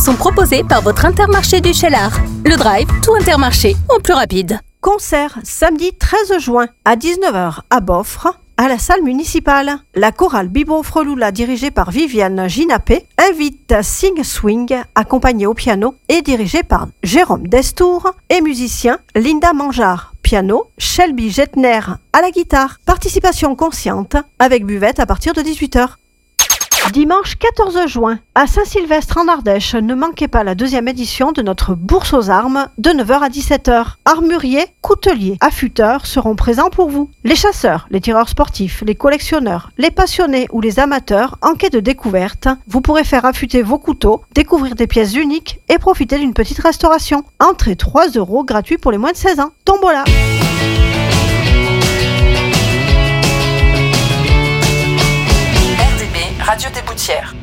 sont proposés par votre Intermarché du Cheylard. Le drive, tout Intermarché, en plus rapide. Concert samedi 13 juin à 19h à Boffre, à la salle municipale. La chorale Bibo Freloula, dirigée par Viviane Ginapé, invite Sing Swing, accompagnée au piano et dirigée par Jérôme Destour, et musicien Linda Mangeard, piano, Shelby Jetner à la guitare. Participation consciente avec buvette à partir de 18h. Dimanche 14 juin, à Saint-Sylvestre en Ardèche, ne manquez pas la 2e édition de notre bourse aux armes de 9h à 17h. Armuriers, couteliers, affûteurs seront présents pour vous. Les chasseurs, les tireurs sportifs, les collectionneurs, les passionnés ou les amateurs en quête de découverte, vous pourrez faire affûter vos couteaux, découvrir des pièces uniques et profiter d'une petite restauration. Entrée 3 € gratuit pour les moins de 16 ans. Tombola. Radio des Boutières.